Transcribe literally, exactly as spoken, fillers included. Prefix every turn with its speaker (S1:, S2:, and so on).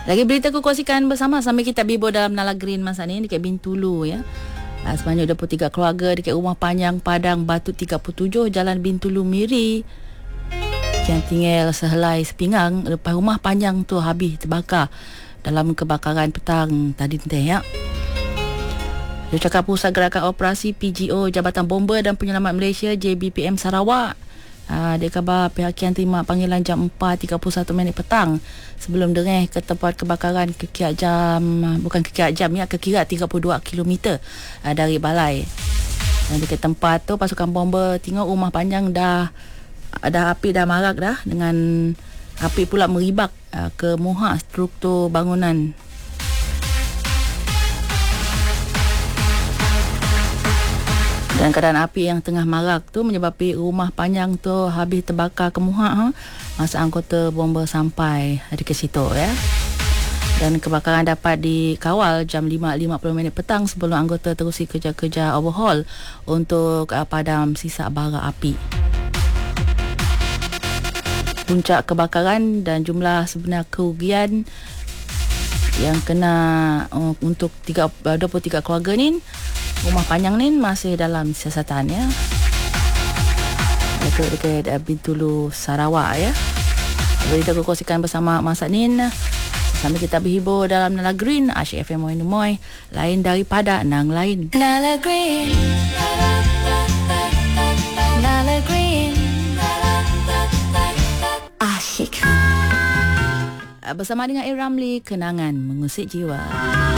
S1: Lagi berita aku kongsikan bersama sambil kita bibo dalam Nala Green masa ni dekat Bintulu ya. Uh, sebanyak dua puluh tiga keluarga dekat Rumah Panjang Padang Batu tiga puluh tujuh Jalan Bintulu Miri yang tinggal sehelai sepinggang lepas rumah panjang tu habis terbakar dalam kebakaran petang tadi ya. Dia cakap Pusat Gerakan Operasi P G O Jabatan Bomba dan Penyelamat Malaysia J B P M Sarawak. Uh, dia khabar pihak yang terima panggilan jam empat tiga puluh satu minit petang sebelum dereh ke tempat kebakaran kekira jam bukan kekira jam ya kekira tiga puluh dua kilometer uh, dari balai. Dan di tempat tu pasukan bomba tengok rumah panjang dah ada api dah marak dah dengan api pula meribak uh, ke muhak struktur bangunan. Dan keadaan api yang tengah marak tu menyebabkan rumah panjang tu habis terbakar kemuhak ha? Masa anggota bomba sampai di ke situ ya. Dan kebakaran dapat dikawal jam lima lima puluh minit petang sebelum anggota terusi kerja-kerja overhaul untuk uh, padam sisa bara api. Puncak kebakaran dan jumlah sebenar kerugian yang kena uh, untuk tiga, uh, dua puluh tiga keluarga ni, rumah panjang ni masih dalam siasatan ya. Dekat dekat Bintulu Sarawak ya. Berita aku kongsikan bersama Masa Nin. Sambil kita berhibur dalam Nala Green, Asyik F M Moy Moy, lain daripada nang lain.
S2: Nala Green. Nala Green. Asyik.
S1: Bersama dengan A. Ramli, kenangan mengusik jiwa.